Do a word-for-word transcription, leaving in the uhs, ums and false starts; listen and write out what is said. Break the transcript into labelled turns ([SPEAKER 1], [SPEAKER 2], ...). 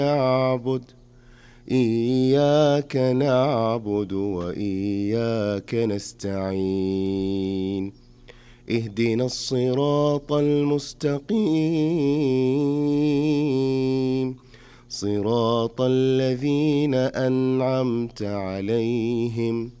[SPEAKER 1] نعبد إياك نعبد وإياك نستعين اهدنا الصراط المستقيم صراط الذين أنعمت عليهم